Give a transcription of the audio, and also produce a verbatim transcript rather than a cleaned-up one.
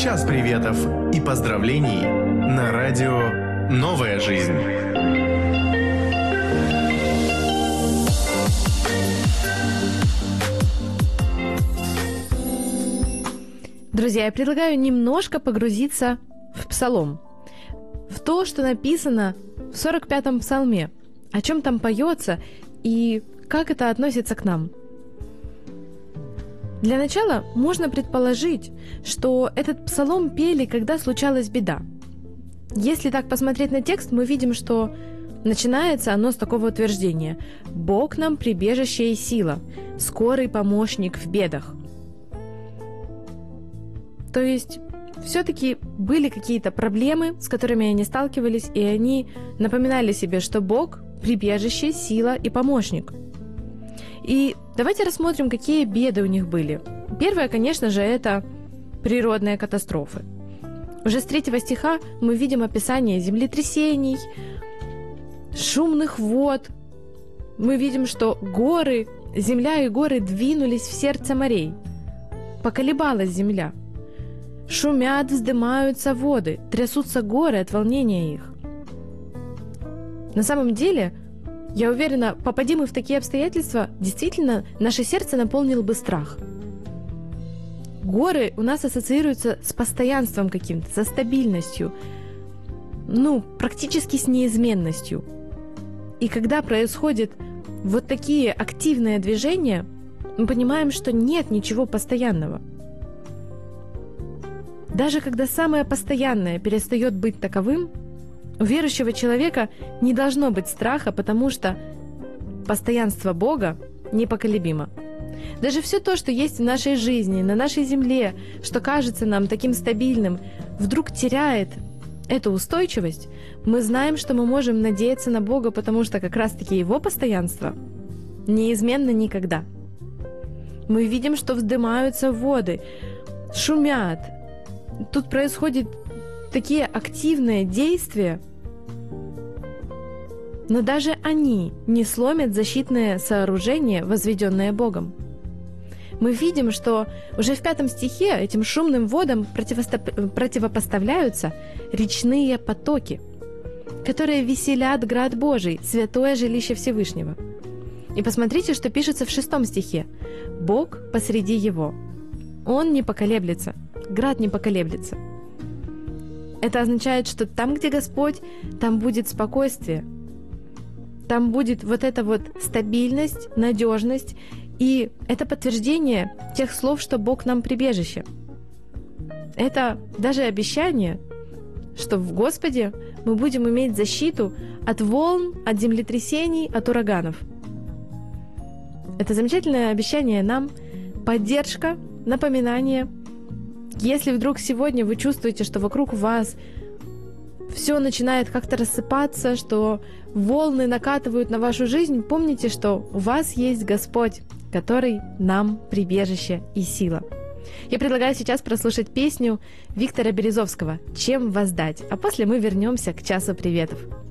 Час приветов и поздравлений на радио «Новая жизнь». Друзья, я предлагаю немножко погрузиться в Псалом, в то, что написано в сорок пятом Псалме, о чем там поется и как это относится к нам. Для начала можно предположить, что этот псалом пели, когда случалась беда. Если так посмотреть на текст, мы видим, что начинается оно с такого утверждения: «Бог нам прибежище и сила, скорый помощник в бедах». То есть все-таки были какие-то проблемы, с которыми они сталкивались, и они напоминали себе, что Бог – прибежище, сила и помощник. И давайте рассмотрим, какие беды у них были. Первое, конечно же, это природные катастрофы. Уже с третьего стиха мы видим описание землетрясений, шумных вод. Мы видим, что горы, земля и горы двинулись в сердце морей. Поколебалась земля. Шумят, вздымаются воды, трясутся горы от волнения их. На самом деле, я уверена, попади мы в такие обстоятельства, действительно, наше сердце наполнил бы страх. Горы у нас ассоциируются с постоянством каким-то, со стабильностью, ну, практически с неизменностью. И когда происходят вот такие активные движения, мы понимаем, что нет ничего постоянного. Даже когда самое постоянное перестает быть таковым, у верующего человека не должно быть страха, потому что постоянство Бога непоколебимо. Даже все то, что есть в нашей жизни, на нашей земле, что кажется нам таким стабильным, вдруг теряет эту устойчивость, мы знаем, что мы можем надеяться на Бога, потому что как раз-таки Его постоянство неизменно никогда. Мы видим, что вздымаются воды, шумят. Тут происходят такие активные действия, но даже они не сломят защитное сооружение, возведенное Богом. Мы видим, что уже в пятом стихе этим шумным водам противопоставляются речные потоки, которые веселят град Божий, святое жилище Всевышнего. И посмотрите, что пишется в шестом стихе. «Бог посреди его, Он не поколеблется, град не поколеблется». Это означает, что там, где Господь, там будет спокойствие. Там будет вот эта вот стабильность, надежность. И это подтверждение тех слов, что Бог нам прибежище. Это даже обещание, что в Господе мы будем иметь защиту от волн, от землетрясений, от ураганов. Это замечательное обещание нам, поддержка, напоминание. Если вдруг сегодня вы чувствуете, что вокруг вас все начинает как-то рассыпаться, что волны накатывают на вашу жизнь, помните, что у вас есть Господь, который нам прибежище и сила. Я предлагаю сейчас прослушать песню Виктора Березовского «Чем воздать», а после мы вернемся к часу приветов.